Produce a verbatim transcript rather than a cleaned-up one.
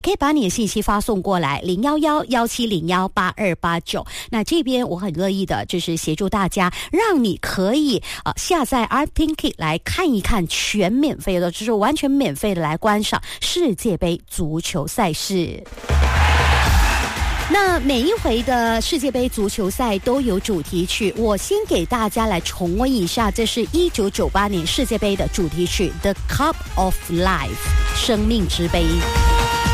可以把你的信息发送过来零一一一七零一八二八九。那这边我很乐意的就是协助大家，让你可以呃下载 iTicket 来看一看，全免费的，就是完全免费的来观赏世界杯足球赛事。那每一回的世界杯足球赛都有主题曲，我先给大家来重温一下，这是一九九八年世界杯的主题曲 The Cup of Life 生命之杯。